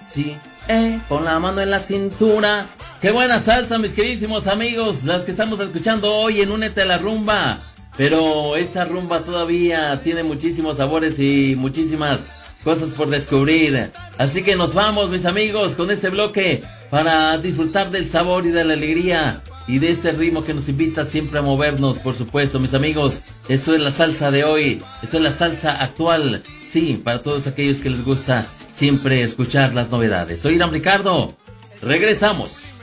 Sí, pon la mano en la cintura. Qué buena salsa, mis queridísimos amigos, las que estamos escuchando hoy en Únete a la Rumba. Pero esa rumba todavía tiene muchísimos sabores y muchísimas cosas por descubrir. Así que nos vamos, mis amigos, con este bloque para disfrutar del sabor y de la alegría y de este ritmo que nos invita siempre a movernos, por supuesto, mis amigos. Esto es la salsa de hoy, esto es la salsa actual. Sí, para todos aquellos que les gusta siempre escuchar las novedades. Soy Irán Ricardo, regresamos.